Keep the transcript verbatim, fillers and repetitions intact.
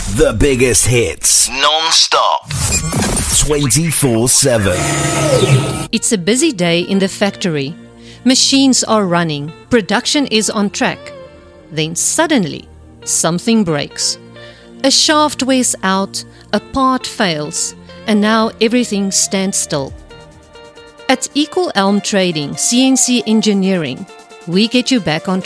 The biggest hits. Non-stop. twenty-four seven. It's a busy day in the factory. Machines are running. Production is on track. Then suddenly, something breaks. A shaft wears out, a part fails, and now everything stands still. At Equal Elm Trading, C N C Engineering, we get you back on